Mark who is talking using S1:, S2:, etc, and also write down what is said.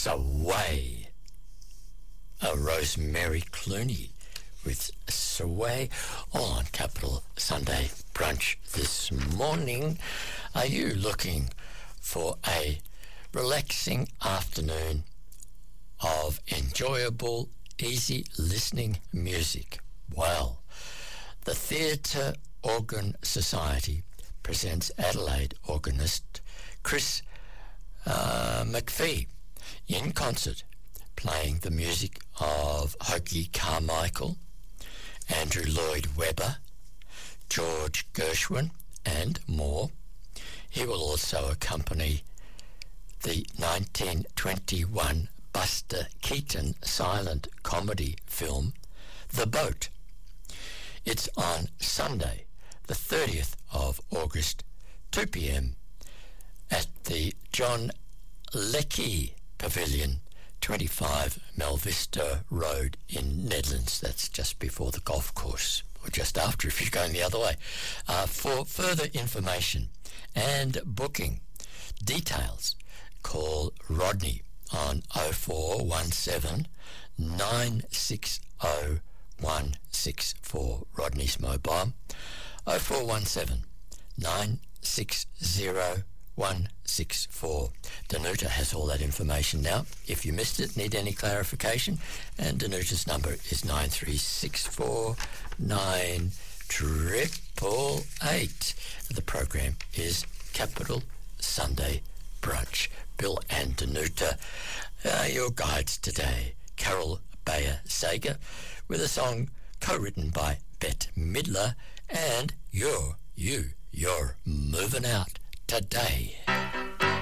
S1: Sway. Rosemary Clooney with Sway, all on Capital Sunday Brunch this morning. Are you looking for a relaxing afternoon of enjoyable, easy listening music? Well, the Theatre Organ Society presents Adelaide organist Chris McPhee in concert, playing the music of Hokie Carmichael, Andrew Lloyd Webber, George Gershwin, and more. He will also accompany the 1921 Buster Keaton silent comedy film, The Boat. It's on Sunday, the 30th of August, 2 p.m. at the John Leckie Pavilion, 25 Melvista Road in Nedlands. That's just before the golf course, or just after if you're going the other way. For further information and booking details, call Rodney on 0417 960 164. Rodney's mobile, 0417 960 164. Danuta has all that information now. If you missed it, need any clarification, and Danuta's number is 9364 9888. The program is Capital Sunday Brunch. Bill and Danuta are your guides today. Carol Bayer Sager with a song co-written by Bette Midler, and you're moving out today.